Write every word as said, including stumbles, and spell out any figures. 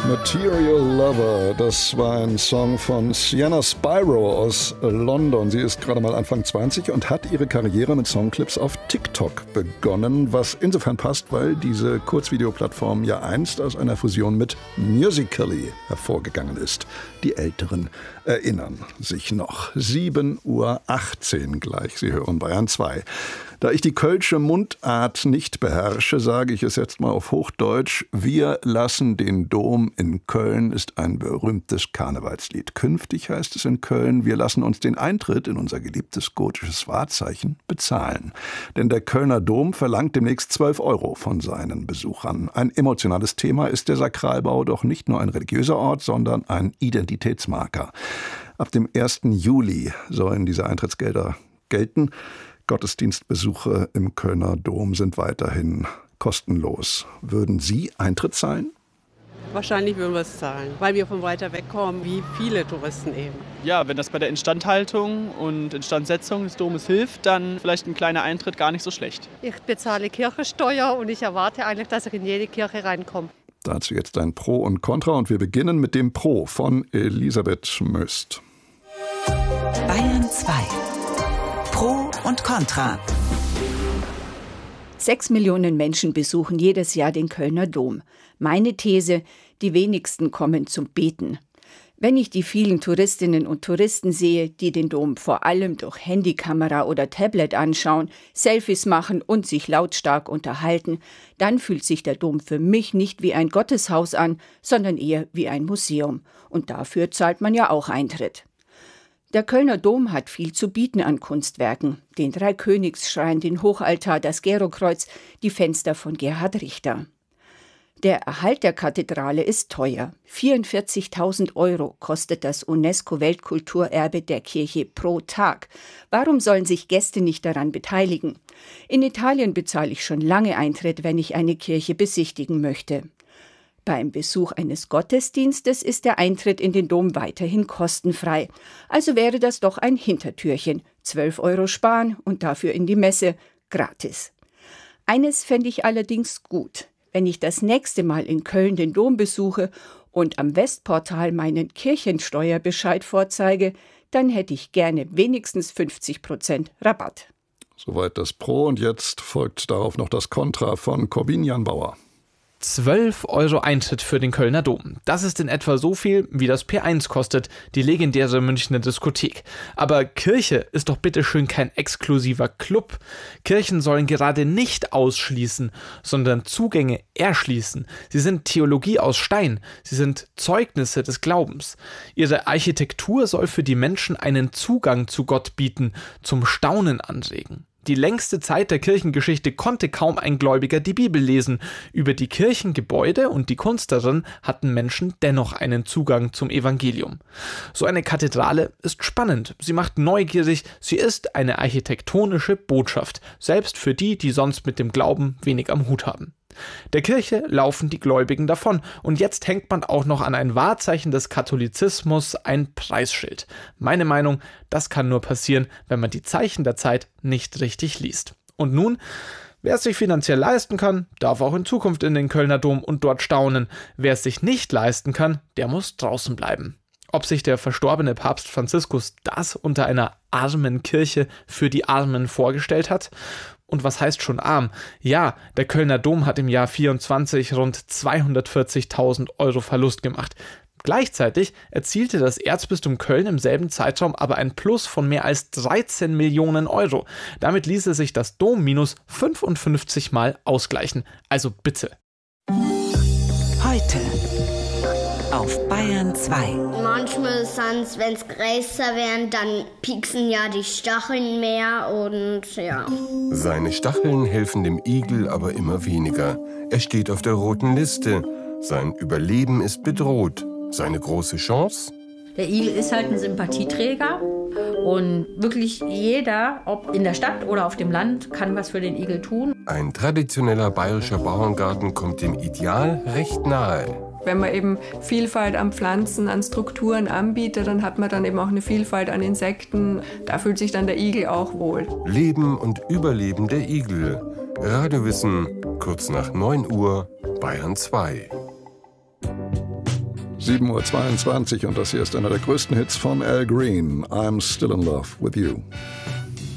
Material Lover, das war ein Song von Sienna Spyro aus London. Sie ist gerade mal Anfang zwanzig und hat ihre Karriere mit Songclips auf TikTok begonnen, was insofern passt, weil diese Kurzvideoplattform ja einst aus einer Fusion mit Musical.ly hervorgegangen ist. Die Älteren erinnern sich noch. sieben Uhr achtzehn gleich, Sie hören Bayern zwei. Da ich die kölsche Mundart nicht beherrsche, sage ich es jetzt mal auf Hochdeutsch. Wir lassen den Dom in Köln ist ein berühmtes Karnevalslied. Künftig heißt es in Köln, wir lassen uns den Eintritt in unser geliebtes gotisches Wahrzeichen bezahlen. Denn der Kölner Dom verlangt demnächst zwölf Euro von seinen Besuchern. Ein emotionales Thema ist der Sakralbau doch nicht nur ein religiöser Ort, sondern ein Identitätsmarker. Ab dem ersten Juli sollen diese Eintrittsgelder gelten. Gottesdienstbesuche im Kölner Dom sind weiterhin kostenlos. Würden Sie Eintritt zahlen? Wahrscheinlich würden wir es zahlen, weil wir von weiter weg kommen, wie viele Touristen eben. Ja, wenn das bei der Instandhaltung und Instandsetzung des Domes hilft, dann vielleicht ein kleiner Eintritt gar nicht so schlecht. Ich bezahle Kirchensteuer und ich erwarte eigentlich, dass ich in jede Kirche reinkomme. Dazu jetzt ein Pro und Contra und wir beginnen mit dem Pro von Elisabeth Möst. Bayern zwei. Pro und Contra. Sechs Millionen Menschen besuchen jedes Jahr den Kölner Dom. Meine These, die wenigsten kommen zum Beten. Wenn ich die vielen Touristinnen und Touristen sehe, die den Dom vor allem durch Handykamera oder Tablet anschauen, Selfies machen und sich lautstark unterhalten, dann fühlt sich der Dom für mich nicht wie ein Gotteshaus an, sondern eher wie ein Museum. Und dafür zahlt man ja auch Eintritt. Der Kölner Dom hat viel zu bieten an Kunstwerken. Den Dreikönigsschrein, den Hochaltar, das Gerokreuz, die Fenster von Gerhard Richter. Der Erhalt der Kathedrale ist teuer. vierundvierzigtausend Euro kostet das UNESCO-Weltkulturerbe der Kirche pro Tag. Warum sollen sich Gäste nicht daran beteiligen? In Italien bezahle ich schon lange Eintritt, wenn ich eine Kirche besichtigen möchte. Beim Besuch eines Gottesdienstes ist der Eintritt in den Dom weiterhin kostenfrei. Also wäre das doch ein Hintertürchen. zwölf Euro sparen und dafür in die Messe gratis. Eines fände ich allerdings gut. Wenn ich das nächste Mal in Köln den Dom besuche und am Westportal meinen Kirchensteuerbescheid vorzeige, dann hätte ich gerne wenigstens fünfzig Prozent Rabatt. Soweit das Pro und jetzt folgt darauf noch das Contra von Corbinian Bauer. zwölf Euro Eintritt für den Kölner Dom. Das ist in etwa so viel, wie das P eins kostet, die legendäre Münchner Diskothek. Aber Kirche ist doch bitteschön kein exklusiver Club. Kirchen sollen gerade nicht ausschließen, sondern Zugänge erschließen. Sie sind Theologie aus Stein. Sie sind Zeugnisse des Glaubens. Ihre Architektur soll für die Menschen einen Zugang zu Gott bieten, zum Staunen anregen. Die längste Zeit der Kirchengeschichte konnte kaum ein Gläubiger die Bibel lesen. Über die Kirchengebäude und die Kunst darin hatten Menschen dennoch einen Zugang zum Evangelium. So eine Kathedrale ist spannend, sie macht neugierig, sie ist eine architektonische Botschaft, selbst für die, die sonst mit dem Glauben wenig am Hut haben. Der Kirche laufen die Gläubigen davon und jetzt hängt man auch noch an ein Wahrzeichen des Katholizismus, ein Preisschild. Meine Meinung, das kann nur passieren, wenn man die Zeichen der Zeit nicht richtig liest. Und nun, wer es sich finanziell leisten kann, darf auch in Zukunft in den Kölner Dom und dort staunen. Wer es sich nicht leisten kann, der muss draußen bleiben. Ob sich der verstorbene Papst Franziskus das unter einer armen Kirche für die Armen vorgestellt hat? Und was heißt schon arm? Ja, der Kölner Dom hat im Jahr vierundzwanzig rund zweihundertvierzigtausend Euro Verlust gemacht. Gleichzeitig erzielte das Erzbistum Köln im selben Zeitraum aber ein Plus von mehr als dreizehn Millionen Euro. Damit ließe sich das Dom-Minus fünfundfünfzig Mal ausgleichen. Also bitte. Heute auf Bayern zwei. Manchmal sonst, wenn es größer werden, dann pieksen ja die Stacheln mehr und ja. Seine Stacheln helfen dem Igel aber immer weniger. Er steht auf der roten Liste. Sein Überleben ist bedroht. Seine große Chance? Der Igel ist halt ein Sympathieträger und wirklich jeder, ob in der Stadt oder auf dem Land, kann was für den Igel tun. Ein traditioneller bayerischer Bauerngarten kommt dem Ideal recht nahe. Wenn man eben Vielfalt an Pflanzen, an Strukturen anbietet, dann hat man dann eben auch eine Vielfalt an Insekten. Da fühlt sich dann der Igel auch wohl. Leben und Überleben der Igel. Radiowissen, kurz nach neun Uhr, Bayern zwei. sieben Uhr zweiundzwanzig und das hier ist einer der größten Hits von Al Green. I'm Still in Love with You.